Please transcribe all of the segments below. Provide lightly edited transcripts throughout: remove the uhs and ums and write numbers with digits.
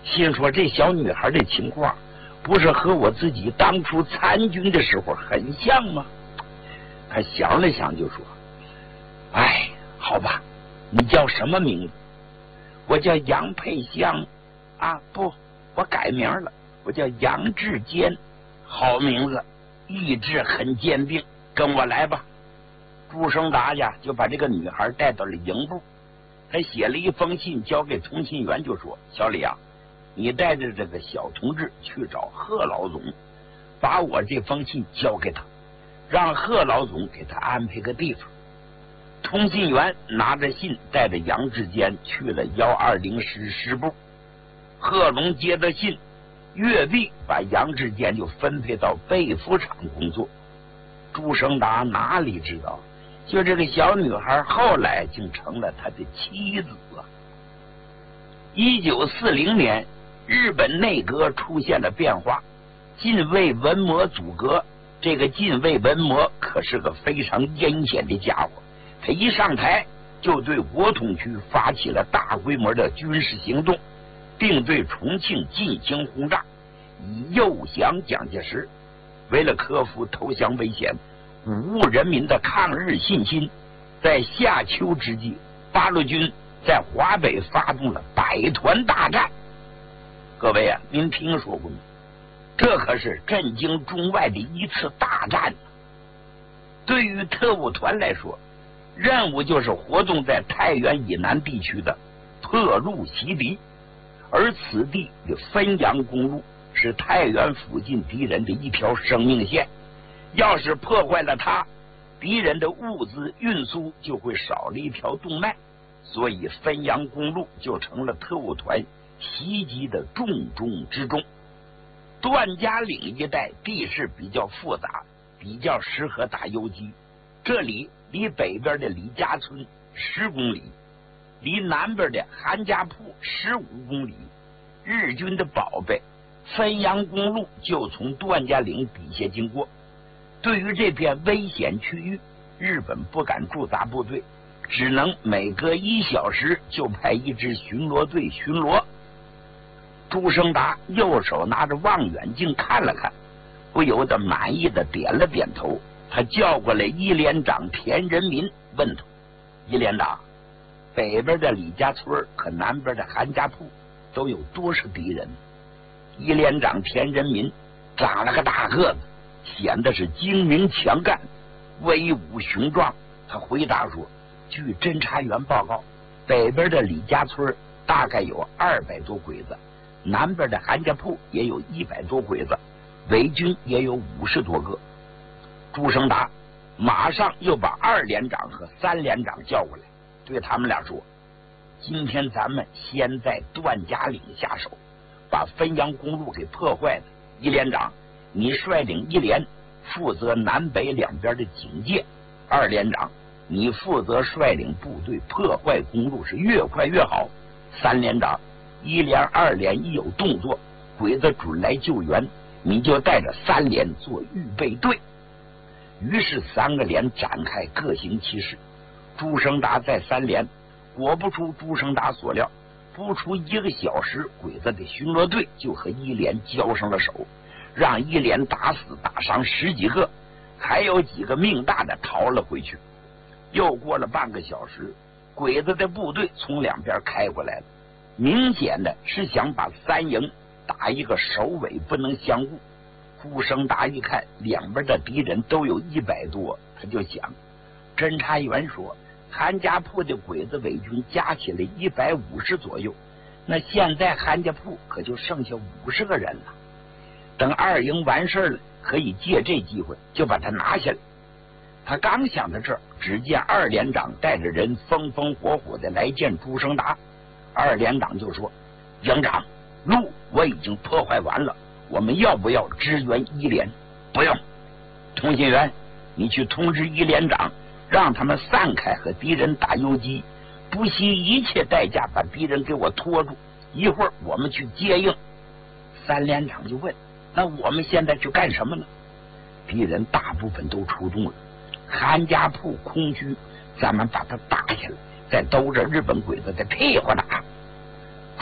心说这小女孩的情况不是和我自己当初参军的时候很像吗？他想了想就说：哎，好吧，你叫什么名字？我叫杨佩香啊，不，我改名了，我叫杨志坚。好名字，意志很坚定，跟我来吧。朱生达呀就把这个女孩带到了营部，他写了一封信交给通信员，就说：小李啊，你带着这个小同志去找贺老总，把我这封信交给他，让贺老总给他安排个地方。通信员拿着信带着杨志坚去了120师师部。贺龙接的信，阅毕，把杨志坚就分配到被服厂工作。朱生达哪里知道，就这个小女孩后来竟成了他的妻子啊。1940年，日本内阁出现了变化，近卫文磨组阁。这个近卫文磨可是个非常阴险的家伙，他一上台就对国统区发起了大规模的军事行动，并对重庆进行轰炸，以诱降蒋介石。为了克服投降危险，鼓舞人民的抗日信心，在夏秋之际，八路军在华北发动了百团大战。各位啊，您听说过吗？这可是震惊中外的一次大战。对于特务团来说，任务就是活动在太原以南地区的破路袭敌，而此地的汾阳公路是太原附近敌人的一条生命线，要是破坏了它，敌人的物资运输就会少了一条动脉，所以汾阳公路就成了特务团袭击的重中之重。段家岭一带地势比较复杂，比较适合打游击。这里离北边的李家村10公里，离南边的韩家铺15公里。日军的宝贝汾阳公路就从段家岭底下经过。对于这片危险区域，日本不敢驻扎部队，只能每隔1小时就派一支巡逻队巡逻。朱生达右手拿着望远镜看了看，不由得满意的点了点头。他叫过来一连长田仁民，问他：一连长，北边的李家村和南边的韩家铺都有多少敌人？一连长田仁民长了个大个子，显得是精明强干，威武雄壮。他回答说：据侦查员报告，北边的李家村大概有200多鬼子，南边的韩家铺也有100多鬼子，伪军也有50多个。朱生达马上又把2连长和3连长叫过来，对他们俩说：今天咱们先在段家岭下手，把汾阳公路给破坏了。一连长，你率领1连负责南北两边的警戒；2连长，你负责率领部队破坏公路，是越快越好。3连长，1连2连一有动作，鬼子准来救援，你就带着3连做预备队。于是3个连展开各行其事。朱生达在3连，果不出朱生达所料，不出1个小时，鬼子的巡逻队就和1连交上了手，让1连打死打伤10几个，还有几个命大的逃了回去。又过了半个小时，鬼子的部队从两边开过来了，明显的是想把3营打一个首尾不能相顾。朱生达一看两边的敌人都有100多，他就想，侦查员说韩家铺的鬼子伪军加起来150左右，那现在韩家铺可就剩下50个人了。等2营完事了，可以借这机会就把他拿下来。他刚想到这儿，只见2连长带着人风风火火的来见朱生达。2连长就说：营长，路我已经破坏完了，我们要不要支援1连？不用。通信员，你去通知1连长，让他们散开和敌人打游击，不惜一切代价把敌人给我拖住，一会儿我们去接应。3连长就问：那我们现在去干什么呢？敌人大部分都出动了，韩家铺空虚，咱们把他打下来，再兜着日本鬼子再屁股打。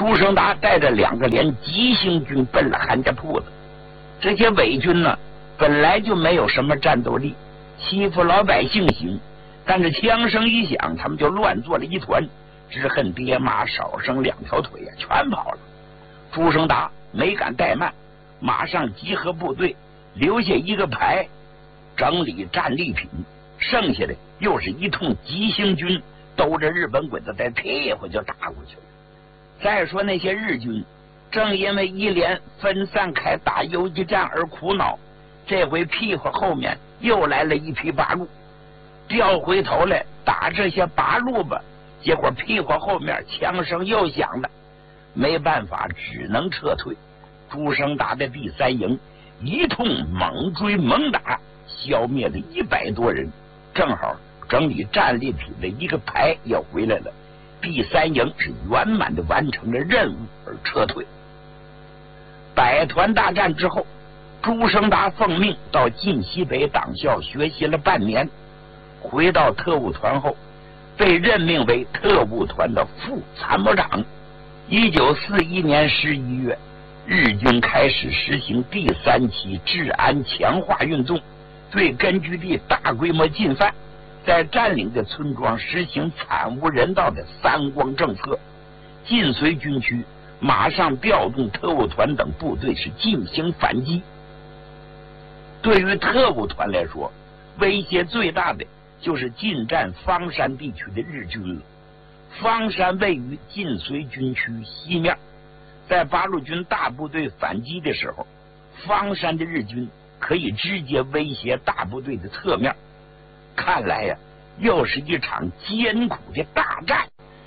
朱生达带着2个连急行军奔了韩家铺子。这些伪军呢，本来就没有什么战斗力，欺负老百姓行，但是枪声一响，他们就乱作了一团，只恨爹妈少生2条腿全跑了。朱生达没敢怠慢，马上集合部队，留下一个排整理战利品，剩下的又是一通急行军，兜着日本鬼子在屁股就打过去了。再说那些日军，正因为一连分散开打游击战而苦恼，这回屁股后面又来了一批八路，调回头来打这些八路吧，结果屁股后面枪声又响了，没办法，只能撤退。朱生达的第3营一通猛追猛打，消灭了100多人，正好整理战利品的一个排要回来了。第3营是圆满的完成了任务而撤退。百团大战之后，朱生达奉命到晋西北党校学习了半年，回到特务团后被任命为特务团的副参谋长。1941年11月，日军开始实行第3期治安强化运动，对根据地大规模进犯，在占领的村庄实行惨无人道的3光政策。晋绥军区马上调动特务团等部队是进行反击。对于特务团来说，威胁最大的就是进占方山地区的日军了。方山位于晋绥军区西面，在八路军大部队反击的时候，方山的日军可以直接威胁大部队的侧面。看来呀，又是一场艰苦的大战。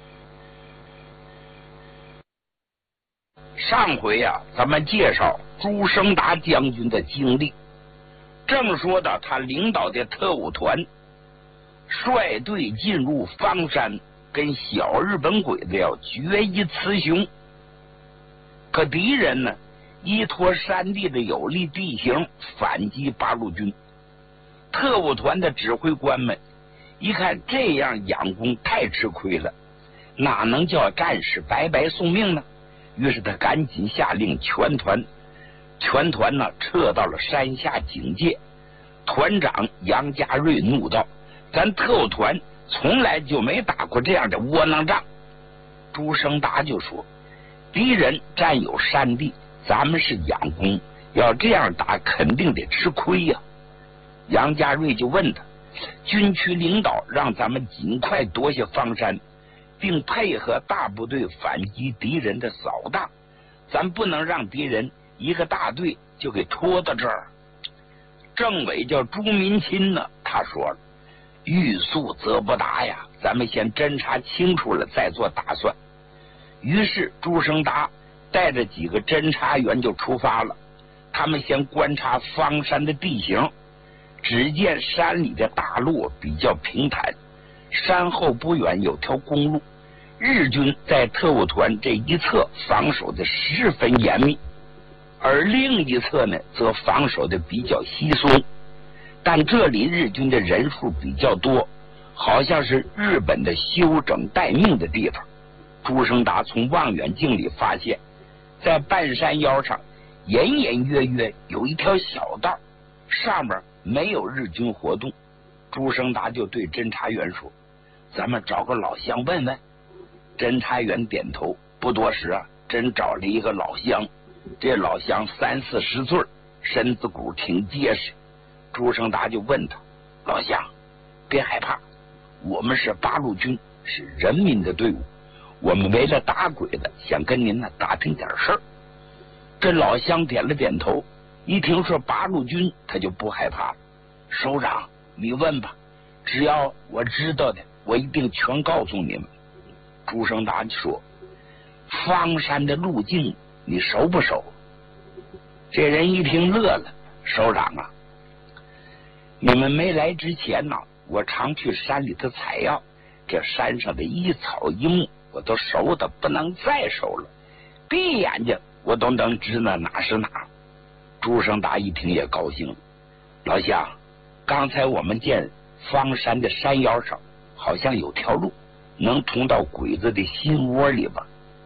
上回呀，咱们介绍朱生达将军的经历，正说到他领导的特务团率队进入方山，跟小日本鬼子要决一雌雄。可敌人呢，依托山地的有利地形反击八路军。特务团的指挥官们一看这样养功太吃亏了，哪能叫战士白白送命呢？于是他赶紧下令全团呢撤到了山下警戒。团长杨家瑞怒道：“咱特务团从来就没打过这样的窝囊仗。”朱生达就说：“敌人占有山地，咱们是养功，要这样打肯定得吃亏呀。”杨家瑞就问他：“军区领导让咱们尽快夺下方山，并配合大部队反击敌人的扫荡，咱不能让敌人一个大队就给拖到这儿。”政委叫朱民钦呢，他说了：“欲速则不达呀，咱们先侦查清楚了再做打算。”于是朱生达带着几个侦查员就出发了。他们先观察方山的地形，只见山里的大路比较平坦，山后不远有条公路，日军在特务团这一侧防守的十分严密，而另一侧呢则防守的比较稀松。但这里日军的人数比较多，好像是日本的休整待命的地方。朱生达从望远镜里发现，在半山腰上隐隐约约有一条小道，上面没有日军活动。朱生达就对侦查员说：“咱们找个老乡问问。”侦查员点头。不多时啊，真找了一个老乡。这老乡30-40岁，身子骨挺结实。朱生达就问他：“老乡，别害怕，我们是八路军，是人民的队伍，我们为了打鬼子，想跟您呢打听点事儿。”这老乡点了点头，一听说八路军，他就不害怕了。首长，你问吧，只要我知道的，我一定全告诉你们。朱生达说：“方山的路径你熟不熟？”这人一听乐了：“首长啊，你们没来之前呢，我常去山里头采药，这山上的一草一木我都熟的不能再熟了，闭眼睛我都能知道哪是哪。”朱生达一听也高兴了：“老乡，刚才我们见方山的山腰上好像有条路，能通到鬼子的心窝里吧？”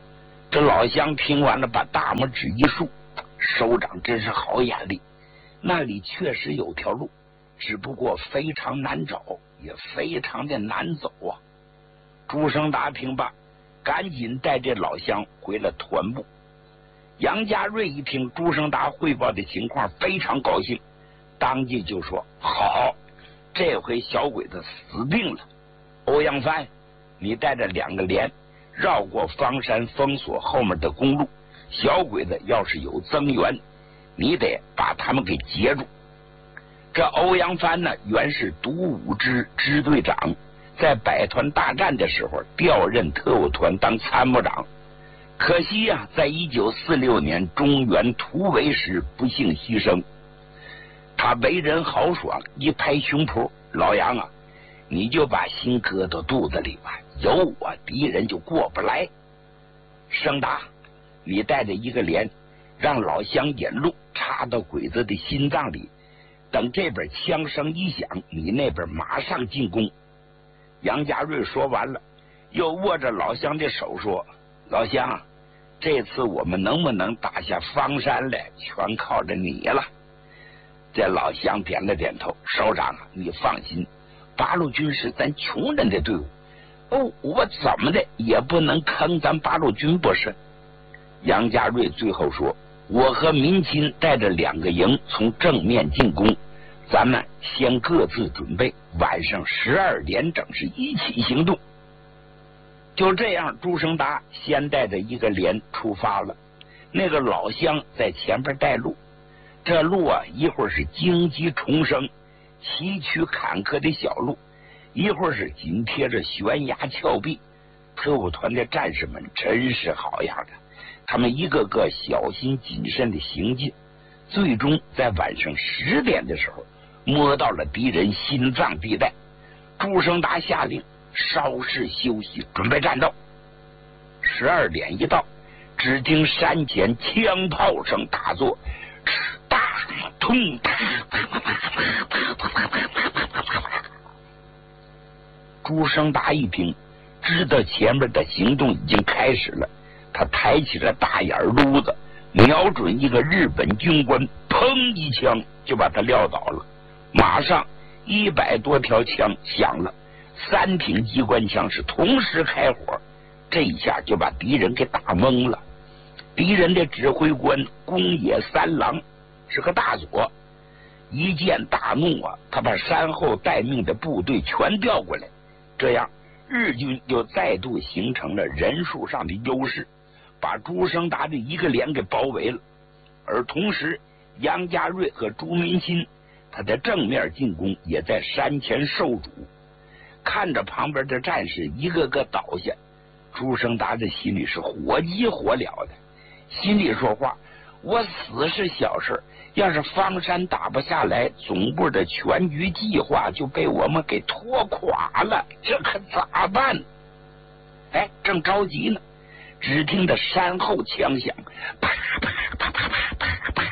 这老乡听完了，把大拇指一竖，首长真是好眼力，那里确实有条路，只不过非常难找，也非常的难走啊。朱生达听罢，赶紧带这老乡回了团部。杨家瑞一听朱生达汇报的情况，非常高兴，当即就说：好，这回小鬼子死定了。欧阳帆，你带着2个连绕过方山封锁后面的公路，小鬼子要是有增援，你得把他们给截住。这欧阳帆呢，原是独武支支队长，在百团大战的时候调任特务团当参谋长，可惜呀，在1946年中原突围时不幸牺牲。他为人豪爽，一拍胸脯：老杨啊，你就把心搁到肚子里吧，有我敌人就过不来。盛达，你带着1个连，让老乡引路插到鬼子的心脏里，等这边枪声一响，你那边马上进攻。杨家瑞说完了，又握着老乡的手说：老乡，这次我们能不能打下方山来，全靠着你了。这老乡点了点头：首长啊，你放心，八路军是咱穷人的队伍，我怎么的也不能坑咱八路军不是。杨家瑞最后说：我和民亲带着2个营从正面进攻，咱们先各自准备，晚上12点整是一起行动。就这样，朱生达先带着1个连出发了，那个老乡在前边带路。这路啊，一会儿是荆棘丛生、崎岖坎坷的小路，一会儿是紧贴着悬崖峭壁。特务团的战士们真是好样的，他们一个个小心谨慎的行进，最终在晚上10点的时候摸到了敌人心脏地带。朱生达下令稍事休息，准备战斗。12点一到，只听山前枪炮声大作，大痛，朱生达一听，知道前面的行动已经开始了，他抬起了大眼撸子，瞄准一个日本军官，砰一枪就把他撂倒了。马上100多条枪响了，3挺机关枪是同时开火，这一下就把敌人给打懵了。敌人的指挥官宫野三郎是个大佐，一见大怒啊，他把山后待命的部队全调过来，这样日军又再度形成了人数上的优势，把朱生达的1个连给包围了。而同时，杨家瑞和朱民钦他的正面进攻也在山前受阻。看着旁边的战士一个个倒下，朱生达的心里是火急火燎的，心里说话：我死是小事，要是方山打不下来，总部的全局计划就被我们给拖垮了，这可咋办？哎，正着急呢，只听得山后枪响，啪啪啪啪啪啪啪，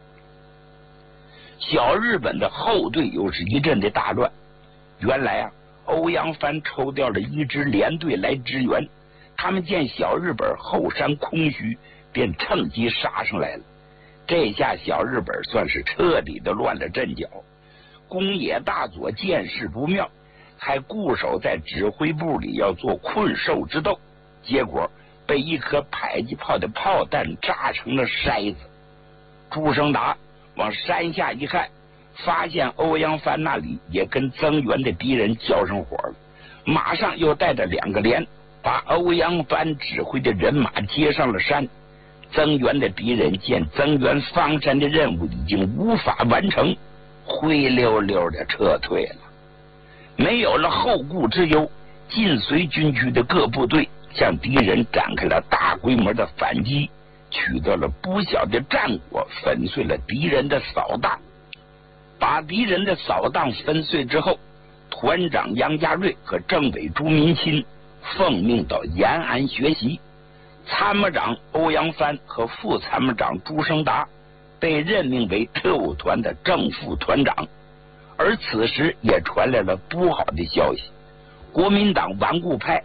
小日本的后队又是一阵的大乱。原来啊，欧阳帆抽调了1支连队来支援，他们见小日本后山空虚，便趁机杀上来了。这下小日本算是彻底的乱了阵脚。宫野大佐见势不妙，还固守在指挥部里要做困兽之斗，结果被一颗迫击炮的炮弹炸成了筛子。朱生达往山下一看，发现欧阳帆那里也跟增援的敌人交上火了，马上又带着2个连把欧阳帆指挥的人马接上了山。增援的敌人见增援方山的任务已经无法完成，灰溜溜的撤退了。没有了后顾之忧，紧随军区的各部队向敌人展开了大规模的反击，取得了不小的战果，粉碎了敌人的扫荡。把敌人的扫荡粉碎之后，团长杨家瑞和政委朱民钦奉命到延安学习，参谋长欧阳帆和副参谋长朱生达被任命为特务团的正副团长。而此时也传来了不好的消息，国民党顽固派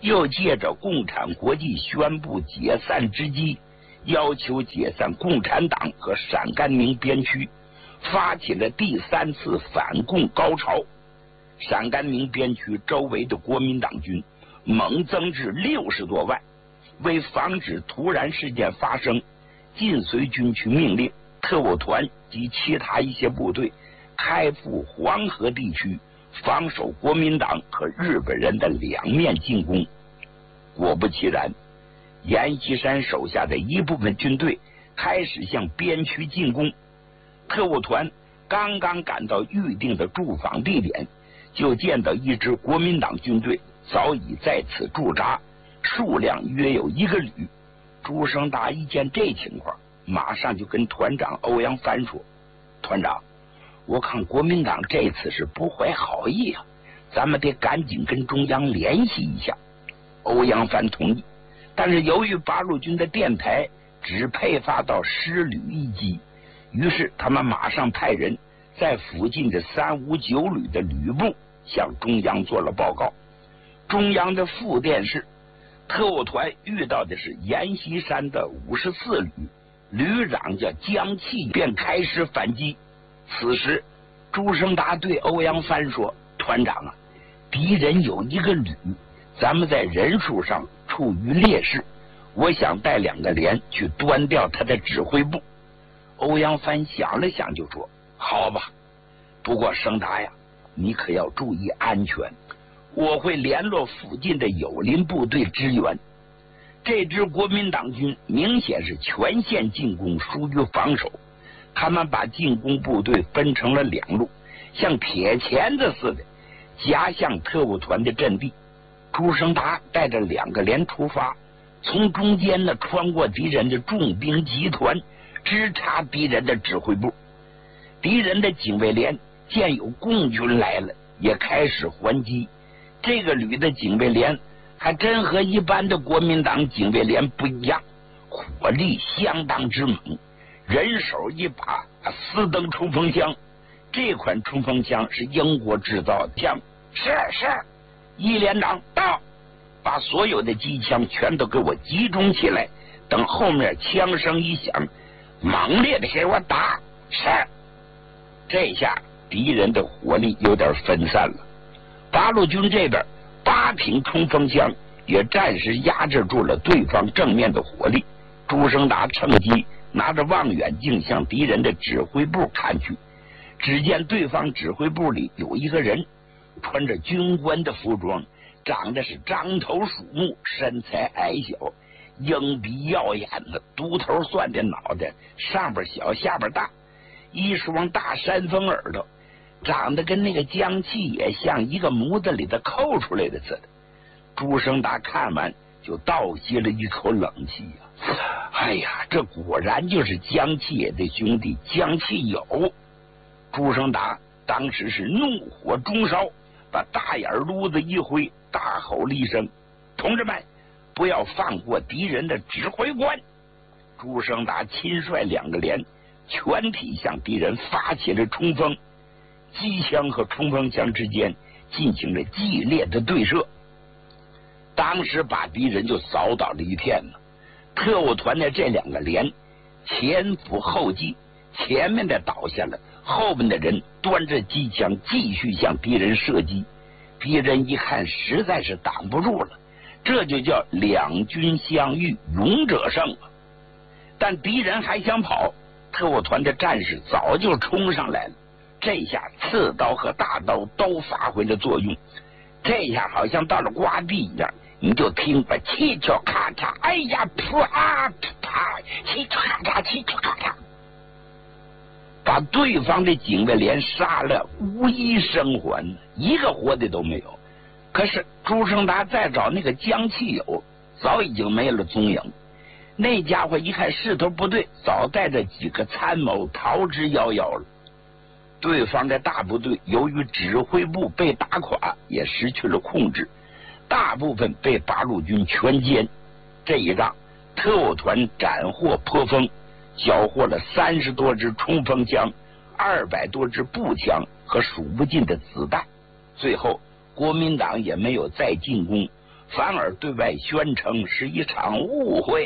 又借着共产国际宣布解散之机，要求解散共产党和陕甘宁边区，发起了第3次反共高潮。陕甘宁边区周围的国民党军猛增至60多万。为防止突然事件发生，晋绥军区命令特务团及其他一些部队开赴黄河地区，防守国民党和日本人的两面进攻。果不其然，阎锡山手下的一部分军队开始向边区进攻。特务团刚刚赶到预定的驻防地点，就见到一支国民党军队早已在此驻扎，数量约有1个旅。朱生达一见这情况，马上就跟团长欧阳帆说：“团长，我看国民党这次是不怀好意啊，咱们得赶紧跟中央联系一下。”欧阳帆同意，但是由于八路军的电台只配发到10旅1机，于是他们马上派人在附近的359旅的旅部向中央做了报告。中央的副电是，特务团遇到的是阎锡山的54旅，旅长叫江契，便开始反击。此时朱生达对欧阳帆说：“团长啊，敌人有1个旅，咱们在人数上处于劣势，我想带2个连去端掉他的指挥部。”欧阳帆想了想就说：“好吧，不过生达呀，你可要注意安全，我会联络附近的友邻部队支援。”这支国民党军明显是全线进攻，疏于防守。他们把进攻部队分成了2路，像铁钳子似的夹向特务团的阵地。朱生达带着2个连出发，从中间呢穿过敌人的重兵集团，直插敌人的指挥部。敌人的警卫连见有共军来了，也开始还击。这个旅的警卫连还真和一般的国民党警卫连不一样，火力相当之猛，人手一把斯登冲锋枪。这款冲锋枪是英国制造的枪。是，一连长到，把所有的机枪全都给我集中起来，等后面枪声一响，猛烈的给我打。是。这下敌人的火力有点分散了，八路军这边8挺冲锋枪也暂时压制住了对方正面的火力。朱生达趁机拿着望远镜向敌人的指挥部看去，只见对方指挥部里有1个人，穿着军官的服装，长得是獐头鼠目，身材矮小，鹰鼻耀眼的，独头蒜的脑袋，上边小下边大，一双大山峰耳朵，长得跟那个江契也像一个模子里的抠出来的似的。朱生达看完就倒吸了一口冷气呀！哎呀，这果然就是江契也的兄弟江契友。朱生达当时是怒火中烧，把大眼撸子一挥，大吼了一声：“同志们，不要放过敌人的指挥官！”朱生达亲率2个连全体向敌人发起了冲锋，机枪和冲锋枪之间进行了激烈的对射，当时把敌人就扫倒了一片呢。特务团的这2个连前赴后继，前面的倒下了，后面的人端着机枪继续向敌人射击。敌人一看实在是挡不住了，这就叫两军相遇，勇者胜啊！但敌人还想跑，特务团的战士早就冲上来了。这下刺刀和大刀都发挥了作用，这下好像到了瓜地一样，你就听吧，气球咔嚓，哎呀，噗啊啪，气球咔嚓，气球咔嚓，把对方的警卫连杀了无一生还，一个活的都没有。可是朱生达再找那个江契友，早已经没了踪影。那家伙一看势头不对，早带着几个参谋逃之夭夭了。对方的大部队由于指挥部被打垮，也失去了控制，大部分被八路军全歼。这一仗，特务团斩获颇丰，缴获了30多支冲锋枪、200多支步枪和数不尽的子弹。最后，国民党也没有再进攻， 反而对外宣称是一场误会。